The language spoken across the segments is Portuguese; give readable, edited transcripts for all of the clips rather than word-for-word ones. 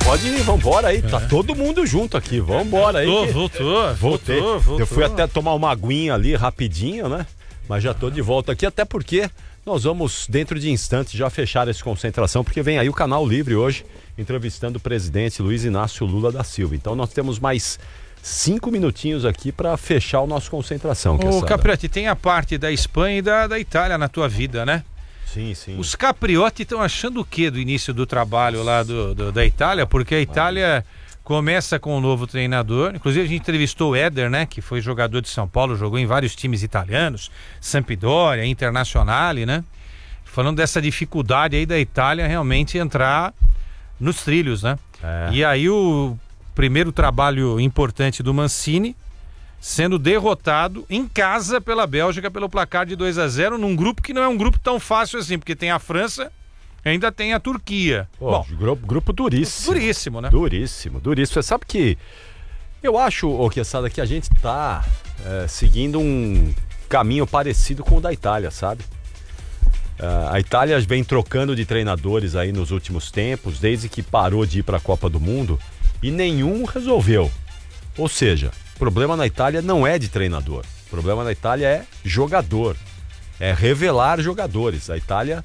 pode ir, vambora aí. Tá todo mundo junto aqui, vambora aí. Voltei. Eu fui até tomar uma aguinha ali rapidinho, né? Mas já tô de volta aqui, até porque nós vamos, dentro de instantes, já fechar essa concentração, porque vem aí o Canal Livre hoje, entrevistando o presidente Luiz Inácio Lula da Silva. Então nós temos mais 5 minutinhos aqui para fechar o nosso concentração. Ô, Capriotti, tem a parte da Espanha e da Itália na tua vida, né? Sim. Os Capriotti estão achando o que do início do trabalho lá da Itália? Porque a Itália começa com um novo treinador. Inclusive a gente entrevistou o Éder, né? Que foi jogador de São Paulo, jogou em vários times italianos, Sampdoria, Internazionale, né? Falando dessa dificuldade aí da Itália realmente entrar nos trilhos, né? E aí o primeiro trabalho importante do Mancini, sendo derrotado em casa pela Bélgica pelo placar de 2-0 num grupo que não é um grupo tão fácil assim, porque tem a França e ainda tem a Turquia. Bom, grupo duríssimo. Duríssimo, né? Duríssimo. Você sabe que eu acho, Quesada, que a gente tá seguindo um caminho parecido com o da Itália, sabe? A Itália vem trocando de treinadores aí nos últimos tempos, desde que parou de ir para a Copa do Mundo, e nenhum resolveu. Ou seja, o problema na Itália não é de treinador. O problema na Itália é jogador. É revelar jogadores. A Itália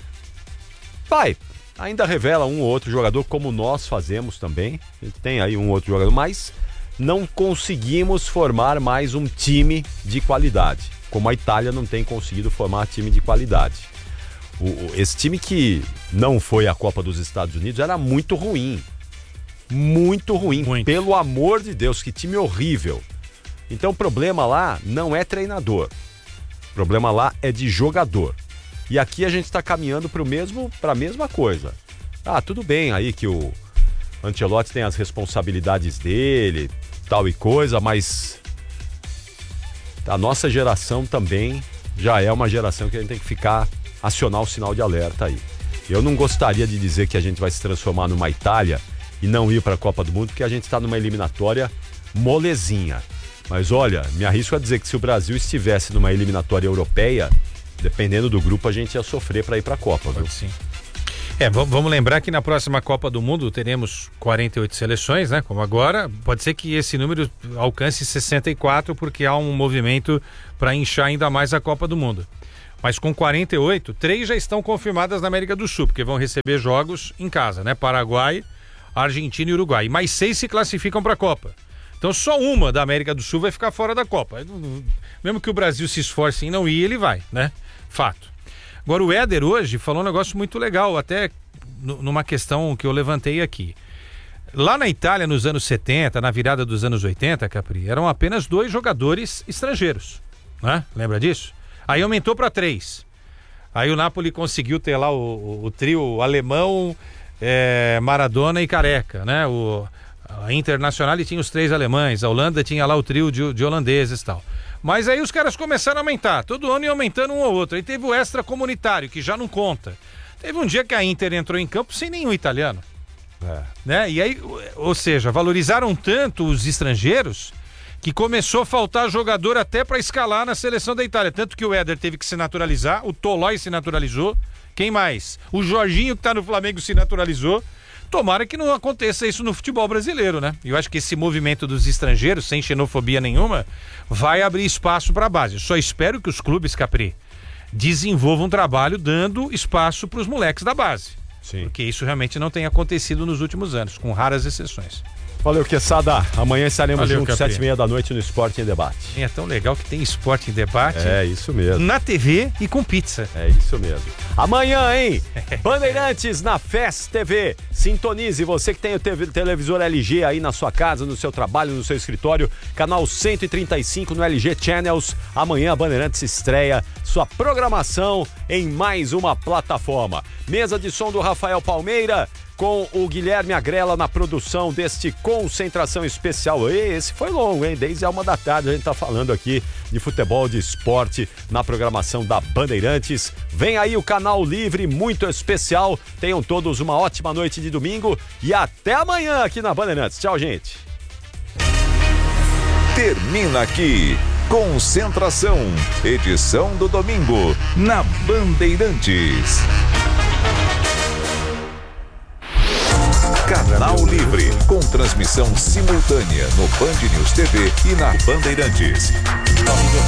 ainda revela um ou outro jogador, como nós fazemos também. A gente tem aí um ou outro jogador, mas não conseguimos formar mais um time de qualidade. Como a Itália não tem conseguido formar time de qualidade. Esse time que não foi à Copa dos Estados Unidos era muito ruim. Muito ruim, pelo amor de Deus, que time horrível. Então o problema lá não é treinador, o problema lá é de jogador. E aqui a gente está caminhando para a mesma coisa. Tudo bem aí que o Ancelotti tem as responsabilidades dele, tal e coisa, mas a nossa geração também já é uma geração que a gente tem que acionar o sinal de alerta aí. Eu não gostaria de dizer que a gente vai se transformar numa Itália e não ir para a Copa do Mundo, porque a gente está numa eliminatória molezinha. Mas olha, me arrisco a dizer que se o Brasil estivesse numa eliminatória europeia, dependendo do grupo, a gente ia sofrer para ir para a Copa, viu? Sim. Vamos lembrar que na próxima Copa do Mundo teremos 48 seleções, né? Como agora, pode ser que esse número alcance 64, porque há um movimento para inchar ainda mais a Copa do Mundo. Mas com 48, 3 já estão confirmadas na América do Sul, porque vão receber jogos em casa, né? Paraguai, Argentina e Uruguai. Mais 6 se classificam para a Copa. Então só uma da América do Sul vai ficar fora da Copa. Mesmo que o Brasil se esforce em não ir, ele vai, né? Fato. Agora o Éder hoje falou um negócio muito legal, até numa questão que eu levantei aqui. Lá na Itália, nos anos 70, na virada dos anos 80, Capri, eram apenas 2 jogadores estrangeiros, né? Lembra disso? Aí aumentou para 3. Aí o Napoli conseguiu ter lá o trio alemão, Maradona e Careca, né? A Internazionale tinha os 3 alemães, a Holanda tinha lá o trio de holandeses e tal. Mas aí os caras começaram a aumentar, todo ano ia aumentando um ou outro. Aí teve o extracomunitário, que já não conta. Teve um dia que a Inter entrou em campo sem nenhum italiano. Né? E aí, ou seja, valorizaram tanto os estrangeiros que começou a faltar jogador até para escalar na seleção da Itália. Tanto que o Éder teve que se naturalizar, o Tolói se naturalizou. Quem mais? O Jorginho, que tá no Flamengo, se naturalizou. Tomara que não aconteça isso no futebol brasileiro, né? Eu acho que esse movimento dos estrangeiros, sem xenofobia nenhuma, vai abrir espaço para a base. Só espero que os clubes, Capri, desenvolvam um trabalho dando espaço para os moleques da base. Sim. Porque isso realmente não tem acontecido nos últimos anos, com raras exceções. Valeu, Quesada. Amanhã estaremos juntos, 7h30 da noite, no Esporte em Debate. É tão legal que tem Esporte em Debate. É isso mesmo. Na TV e com pizza. É isso mesmo. Amanhã, hein? Bandeirantes na FES TV. Sintonize, você que tem o televisor LG aí na sua casa, no seu trabalho, no seu escritório. Canal 135 no LG Channels. Amanhã a Bandeirantes estreia sua programação em mais uma plataforma. Mesa de som do Rafael Palmeira, com o Guilherme Agrela na produção deste Concentração Especial. Esse foi longo, hein? Desde a 1h da tarde a gente tá falando aqui de futebol, de esporte, na programação da Bandeirantes. Vem aí o Canal Livre, muito especial. Tenham todos uma ótima noite de domingo e até amanhã aqui na Bandeirantes. Tchau, gente. Termina aqui Concentração, edição do domingo, na Bandeirantes. Canal Livre, com transmissão simultânea no Band News TV e na Bandeirantes.